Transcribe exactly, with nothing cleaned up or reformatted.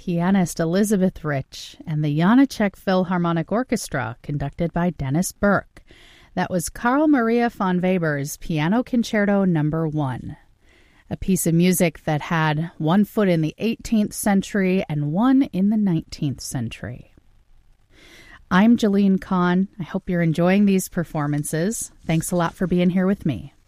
pianist Elizabeth Rich, and the Janáček Philharmonic Orchestra, conducted by Dennis Burke. That was Carl Maria von Weber's Piano Concerto Number One, a piece of music that had one foot in the eighteenth century and one in the nineteenth century. I'm Jalene Kahn. I hope you're enjoying these performances. Thanks a lot for being here with me.